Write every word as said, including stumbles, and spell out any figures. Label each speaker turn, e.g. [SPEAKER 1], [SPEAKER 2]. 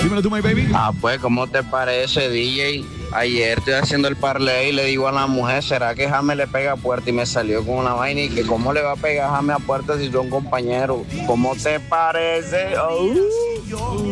[SPEAKER 1] Dímelo tú, my baby.
[SPEAKER 2] Ah, pues, ¿cómo te parece, D J? Ayer estoy haciendo el parlay y le digo a la mujer, ¿será que Jaime le pega a puerta? Y me salió con una vaina y que ¿cómo le va a pegar Jaime a puerta si son compañeros? ¿Cómo te parece? Oh.